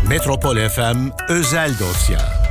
Metropol FM özel dosya.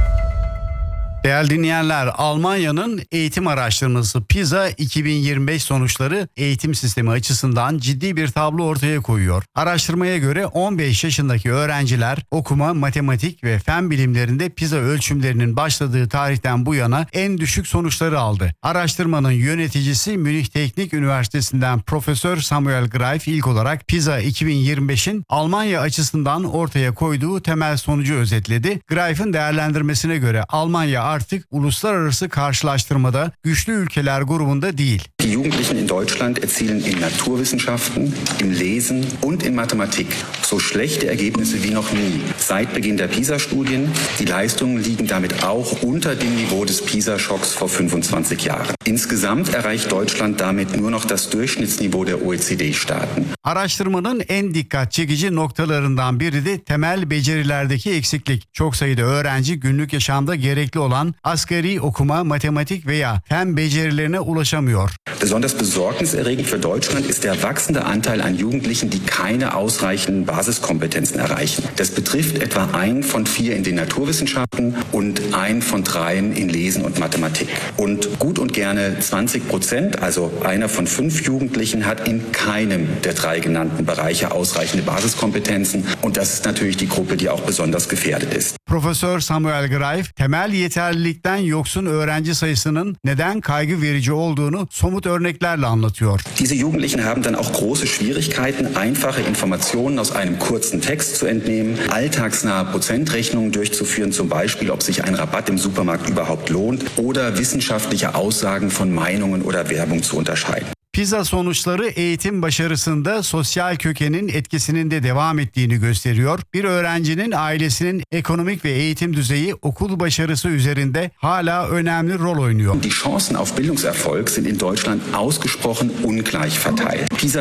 Değerli dinleyenler, Almanya'nın eğitim araştırması PISA 2025 sonuçları eğitim sistemi açısından ciddi bir tablo ortaya koyuyor. Araştırmaya göre 15 yaşındaki öğrenciler okuma, matematik ve fen bilimlerinde PISA ölçümlerinin başladığı tarihten bu yana en düşük sonuçları aldı. Araştırmanın yöneticisi Münih Teknik Üniversitesi'nden Profesör Samuel Greif ilk olarak PISA 2025'in Almanya açısından ortaya koyduğu temel sonucu özetledi. Greif'in değerlendirmesine göre Almanya artık uluslararası karşılaştırmada güçlü ülkeler grubunda değil. Die Jugendlichen in Deutschland erzielen in Naturwissenschaften, im Lesen und in Mathematik so schlechte Ergebnisse wie noch nie. Seit Beginn der PISA-Studien, die Leistungen liegen damit auch unter dem Niveau des PISA-Schocks vor 25 Jahren. Insgesamt erreicht Deutschland damit nur noch das Durchschnittsniveau der OECD-Staaten. Araştırmanın en dikkat çekici noktalarından biri de temel becerilerdeki eksiklik. Çok sayıda öğrenci günlük yaşamda gerekli olan asgari okuma, matematik veya fen becerilerine ulaşamıyor. Besonders besorgniserregend für Deutschland ist der wachsende Anteil an Jugendlichen, die keine ausreichenden Basiskompetenzen erreichen. Das betrifft etwa 1 von 4 in den Naturwissenschaften und 1 von 3 in Lesen und Mathematik. Und gut und gerne 20%, also einer von 5 Jugendlichen, hat in keinem der 3 genannten Bereiche ausreichende Basiskompetenzen. Und das ist natürlich die Gruppe, die auch besonders gefährdet ist. Profesör Samuel Greif, temel yeterlilikten yoksun öğrenci sayısının neden kaygı verici olduğunu somut örneklerle anlatıyor. Diese Jugendlichen haben dann auch große Schwierigkeiten, einfache Informationen aus einem kurzen Text zu entnehmen, alltagsnahe Prozentrechnungen durchzuführen, zum Beispiel, ob sich ein Rabatt im Supermarkt überhaupt lohnt, oder wissenschaftliche Aussagen von Meinungen oder Werbung zu unterscheiden. PISA sonuçları eğitim başarısında sosyal kökenin etkisinin de devam ettiğini gösteriyor. Bir öğrencinin ailesinin ekonomik ve eğitim düzeyi okul başarısı üzerinde hala önemli rol oynuyor. Die Chancen auf Bildungserfolg sind in Deutschland ausgesprochen ungleich verteilt. PISA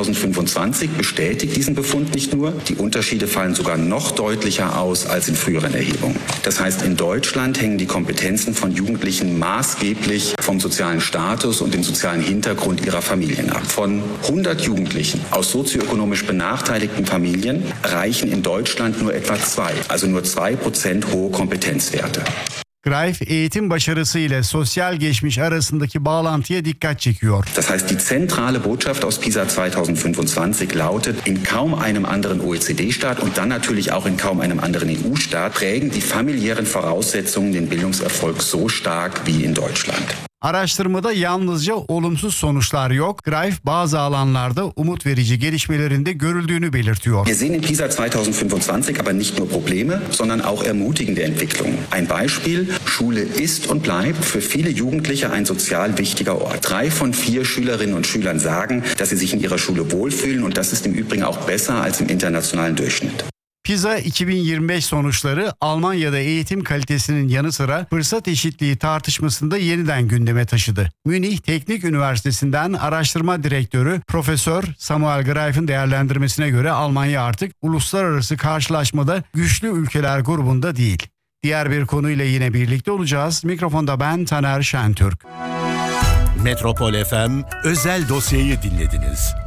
2025 bestätigt diesen Befund nicht nur, die Unterschiede fallen sogar noch deutlicher aus als in früheren Erhebungen. Das heißt, in Deutschland hängen die Kompetenzen von Jugendlichen maßgeblich vom sozialen Status und dem sozialen Hintergrund ihrer Familien ab. Von 100 Jugendlichen aus sozioökonomisch benachteiligten Familien reichen in Deutschland nur etwa 2, also nur 2% hohe Kompetenzwerte. Greif, eğitim başarısı ile sosyal geçmiş arasındaki bağlantıya dikkat çekiyor. Das heißt, die zentrale Botschaft aus PISA 2025 lautet, in kaum einem anderen OECD-Staat und dann natürlich auch in kaum einem anderen EU-Staat prägen die familiären Voraussetzungen den Bildungserfolg so stark wie in Deutschland. Araştırmada yalnızca olumsuz sonuçlar yok. Greif bazı alanlarda umut verici gelişmelerin de görüldüğünü belirtiyor. Wir sehen in PISA 2025 aber nicht nur Probleme, sondern auch ermutigende Entwicklungen. Ein Beispiel: Schule ist und bleibt für viele Jugendliche ein sozial wichtiger Ort. 3 von 4 Schülerinnen und Schülern sagen, dass sie sich in ihrer Schule wohlfühlen und das ist im Übrigen auch besser als im internationalen Durchschnitt. PISA 2025 sonuçları Almanya'da eğitim kalitesinin yanı sıra fırsat eşitliği tartışmasında yeniden gündeme taşıdı. Münih Teknik Üniversitesi'nden araştırma direktörü Profesör Samuel Greif'in değerlendirmesine göre Almanya artık uluslararası karşılaşmada güçlü ülkeler grubunda değil. Diğer bir konuyla yine birlikte olacağız. Mikrofonda ben Taner Şentürk. Metropol FM özel dosyayı dinlediniz.